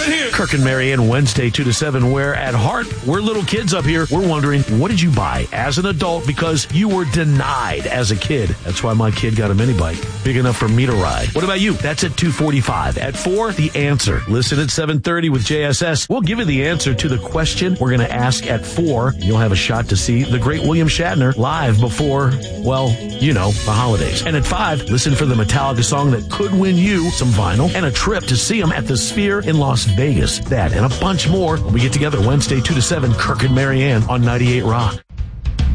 it here. Kirk and Marianne, Wednesday, 2 to 7, where at heart, we're little kids up here. We're wondering, what did you buy as an adult because you were denied as a kid? That's why my kid got a mini bike. Big enough for me to ride. What about you? That's at 2:45. At 4, The Answer. Listen at 7:30 with JSS. We'll give you the answer to the question we're going to ask at 4. You'll have a shot to see the great William Shatner live before, well, you know, the holidays. And at 5, listen for the Metallica song that could win you some vinyl and a trip to see them at the Sphere in Las Vegas. That and a bunch more when we get together Wednesday, 2 to 7, Kirk and Marianne on 98 Rock.